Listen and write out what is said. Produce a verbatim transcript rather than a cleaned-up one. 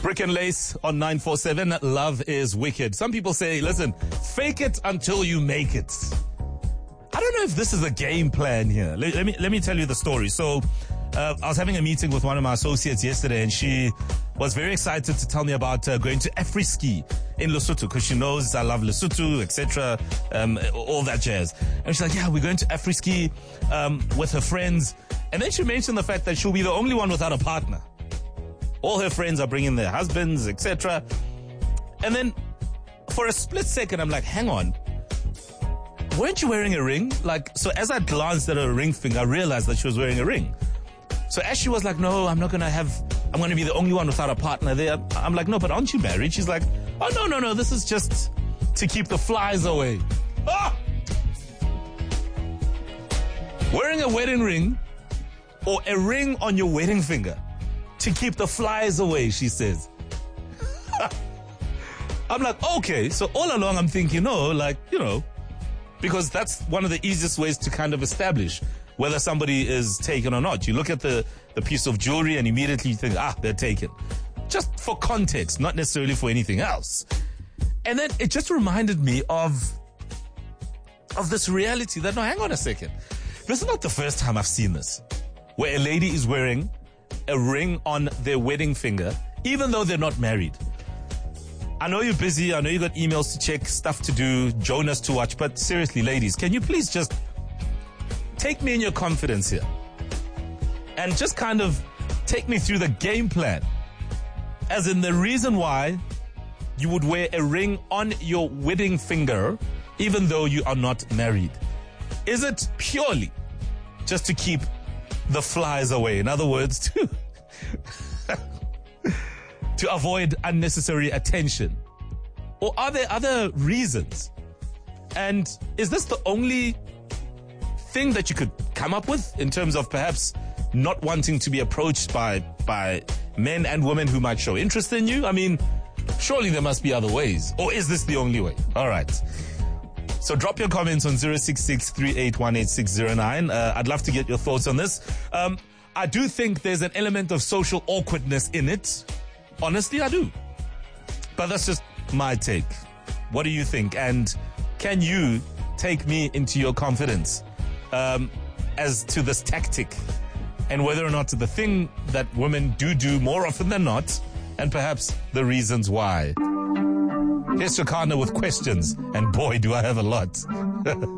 Brick and Lace on nine four seven. Love is wicked. Some people say, listen, fake it until you make it. I don't know if this is a game plan here. Let, let me let me tell you the story. So uh, I was having a meeting with one of my associates yesterday, and she was very excited to tell me about uh, going to Afriski in Lesotho because she knows I love Lesotho, et cetera, um, all that jazz. And she's like, yeah, we're going to Afriski um, with her friends. And then she mentioned the fact that she'll be the only one without a partner. All her friends are bringing their husbands, et cetera. And then for a split second, I'm like, hang on. Weren't you wearing a ring? Like, so as I glanced at her ring finger, I realized that she was wearing a ring. So as she was like, no, I'm not going to have, I'm going to be the only one without a partner there. I'm like, no, but aren't you married? She's like, oh, no, no, no, this is just to keep the flies away. Ah! Wearing a wedding ring or a ring on your wedding finger to keep the flies away, she says. I'm like, okay. So all along I'm thinking, no, like, you know, because that's one of the easiest ways to kind of establish whether somebody is taken or not. You look at the, the piece of jewelry and immediately you think, ah, they're taken. Just for context, not necessarily for anything else. And then it just reminded me of, of this reality that, no, hang on a second. This is not the first time I've seen this, where a lady is wearing a ring on their wedding finger, even though they're not married. I know you're busy. I know you got emails to check, stuff to do, Jonas to watch. But seriously, ladies, can you please just take me in your confidence here and just kind of take me through the game plan, as in the reason why you would wear a ring on your wedding finger, even though you are not married. Is it purely just to keep the flies away? In other words, to to avoid unnecessary attention? Or are there other reasons? And is this the only thing that you could come up with in terms of perhaps not wanting to be approached by by men and women who might show interest in you? I mean, surely there must be other ways. Or is this the only way? All right. So drop your comments on zero six six, three eight one, eight six zero nine. Uh, I'd love to get your thoughts on this. Um, I do think there's an element of social awkwardness in it. Honestly, I do. But that's just my take. What do you think? And can you take me into your confidence um, as to this tactic and whether or not the thing that women do do more often than not, and perhaps the reasons why? Here's Shakana with questions, and boy, do I have a lot.